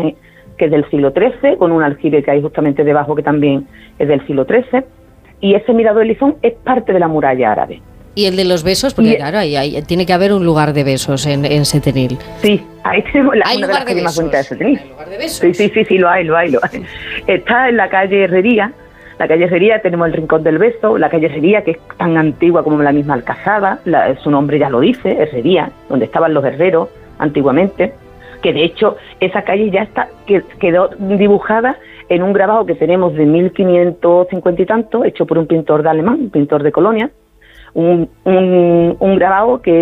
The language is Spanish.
imagen que es del siglo XIII, con un aljibe que hay justamente debajo que también es del siglo XIII, y ese mirador de Lizón es parte de la muralla árabe. ¿Y el de los besos? Porque claro, ahí tiene que haber un lugar de besos en Setenil. Sí, ahí tenemos una de las calles más bonitas de Setenil. ¿Hay lugar de besos? Sí, lo hay. Está en la calle Herrería. La calle Herrería, tenemos el Rincón del Beso, la calle Herrería, que es tan antigua como la misma Alcazaba, su nombre ya lo dice, Herrería, donde estaban los herreros antiguamente, que de hecho esa calle ya quedó dibujada en un grabado que tenemos de 1550 y tanto, hecho por un pintor de alemán, un pintor de Colonia, un grabado que